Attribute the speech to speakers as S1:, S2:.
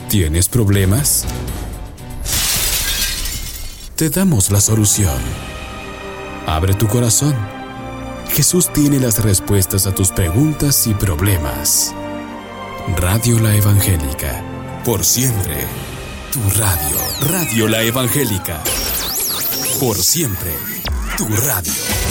S1: ¿Tienes problemas? Te damos la solución. Abre tu corazón. Jesús tiene las respuestas a tus preguntas y problemas. Radio La Evangélica. Por siempre. Tu radio. Radio La Evangélica. Por siempre. Tu radio.